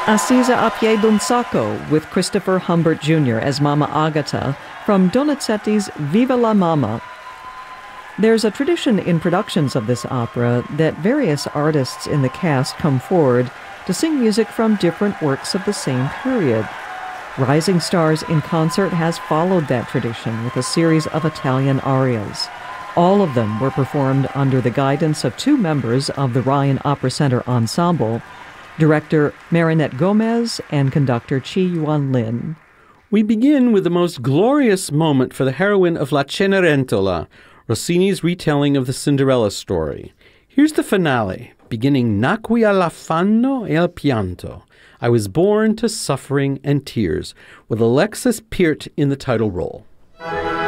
Assisa a pie d'un sacco with Christopher Humbert Jr. as Mama Agata from Donizetti's Viva la Mama. There's a tradition in productions of this opera that various artists in the cast come forward to sing music from different works of the same period. Rising Stars in Concert has followed that tradition with a series of Italian arias. All of them were performed under the guidance of two members of the Ryan Opera Center Ensemble, director Marinette Gomez and conductor Chi Yuan Lin. We begin with the most glorious moment for the heroine of La Cenerentola, Rossini's retelling of the Cinderella story. Here's the finale, beginning Nacqui all'affanno e al pianto. I was born to suffering and tears, with Alexis Peart in the title role.